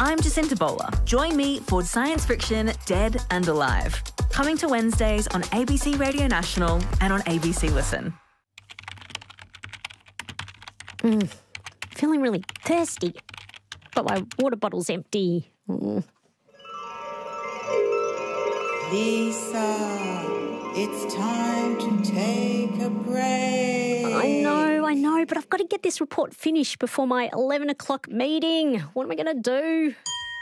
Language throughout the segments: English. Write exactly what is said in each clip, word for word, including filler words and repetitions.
I'm Jacinta Bowler. Join me for Science Friction Dead and Alive. Coming to Wednesdays on A B C Radio National and on A B C Listen. Mm, feeling really thirsty, but my water bottle's empty. Mm. Lisa, it's time to take a break. I know, I know, but I've got to get this report finished before my eleven o'clock meeting. What am I going to do?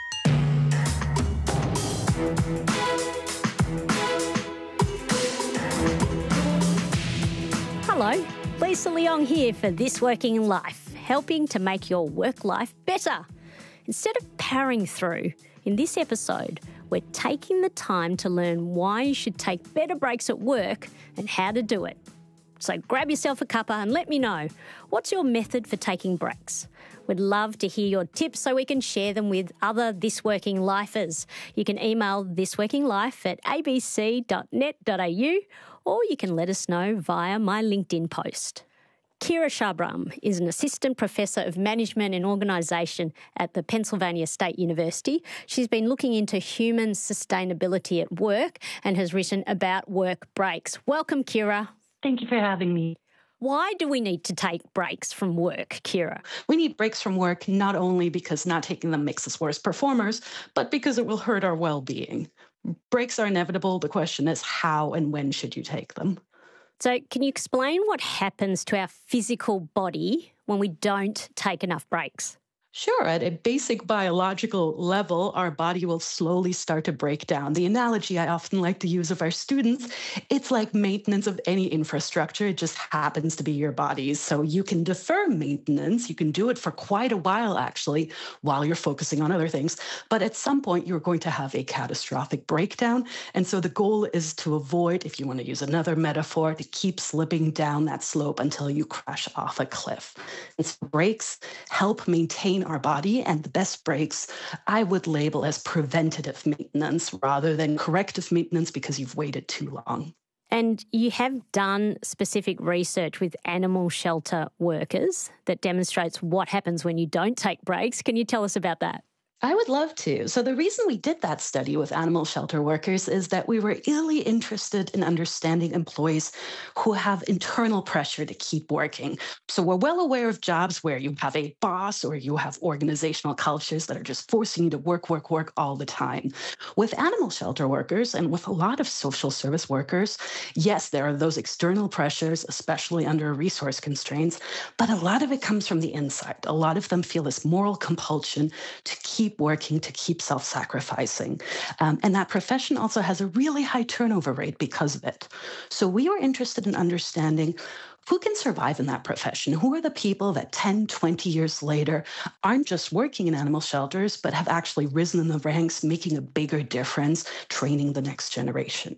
Hello, Lisa Leong here for This Working in Life, helping to make your work life better. Instead of powering through, in this episode, we're taking the time to learn why you should take better breaks at work and how to do it. So grab yourself a cuppa and let me know, what's your method for taking breaks? We'd love to hear your tips so we can share them with other This Working Lifers. You can email thisworkinglife at a b c dot net dot a u or you can let us know via my LinkedIn post. Kira Shabram is an assistant professor of management and organisation at the Pennsylvania State University. She's been looking into human sustainability at work and has written about work breaks. Welcome, Kira. Thank you for having me. Why do we need to take breaks from work, Kira? We need breaks from work not only because not taking them makes us worse performers, but because it will hurt our well-being. Breaks are inevitable. The question is how and when should you take them? So can you explain what happens to our physical body when we don't take enough breaks? Sure. At a basic biological level, our body will slowly start to break down. The analogy I often like to use of our students, it's like maintenance of any infrastructure. It just happens to be your body's. So you can defer maintenance. You can do it for quite a while, actually, while you're focusing on other things. But at some point, you're going to have a catastrophic breakdown. And so the goal is to avoid, if you want to use another metaphor, to keep slipping down that slope until you crash off a cliff. And so breaks help maintain our body, and the best breaks I would label as preventative maintenance rather than corrective maintenance because you've waited too long. And you have done specific research with animal shelter workers that demonstrates what happens when you don't take breaks. Can you tell us about that? I would love to. So the reason we did that study with animal shelter workers is that we were really interested in understanding employees who have internal pressure to keep working. So we're well aware of jobs where you have a boss or you have organizational cultures that are just forcing you to work, work, work all the time. With animal shelter workers and with a lot of social service workers, yes, there are those external pressures, especially under resource constraints, but a lot of it comes from the inside. A lot of them feel this moral compulsion to keep working, to keep self-sacrificing. Um, and that profession also has a really high turnover rate because of it. So we were interested in understanding who can survive in that profession? Who are the people that ten, twenty years later aren't just working in animal shelters, but have actually risen in the ranks, making a bigger difference, training the next generation?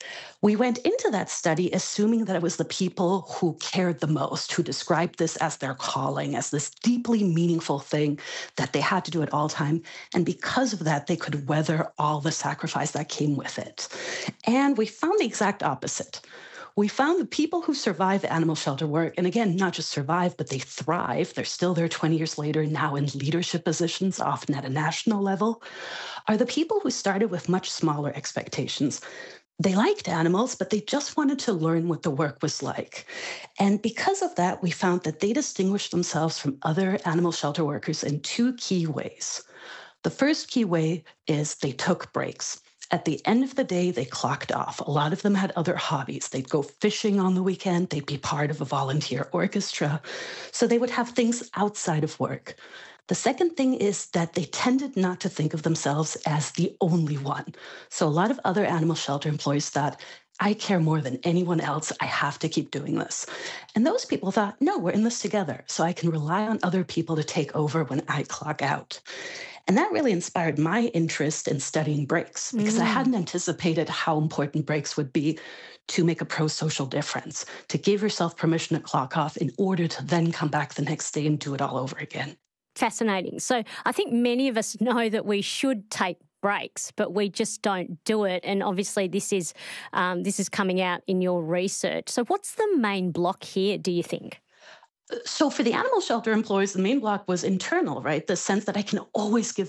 We went into that study assuming that it was the people who cared the most, who described this as their calling, as this deeply meaningful thing that they had to do at all time. And because of that, they could weather all the sacrifice that came with it. And we found the exact opposite. We found the people who survive animal shelter work, and again, not just survive, but they thrive, they're still there twenty years later, now in leadership positions, often at a national level, are the people who started with much smaller expectations. They liked animals, but they just wanted to learn what the work was like. And because of that, we found that they distinguished themselves from other animal shelter workers in two key ways. The first key way is they took breaks. At the end of the day, they clocked off. A lot of them had other hobbies. They'd go fishing on the weekend. They'd be part of a volunteer orchestra. So they would have things outside of work. The second thing is that they tended not to think of themselves as the only one. So a lot of other animal shelter employees thought, I care more than anyone else. I have to keep doing this. And those people thought, no, we're in this together. So I can rely on other people to take over when I clock out. And that really inspired my interest in studying breaks because mm. I hadn't anticipated how important breaks would be to make a pro-social difference, to give yourself permission to clock off in order to then come back the next day and do it all over again. Fascinating. So I think many of us know that we should take breaks, but we just don't do it. And obviously this is um, this is coming out in your research. So what's the main block here, do you think? So for the animal shelter employees, the main block was internal, right? The sense that I can always give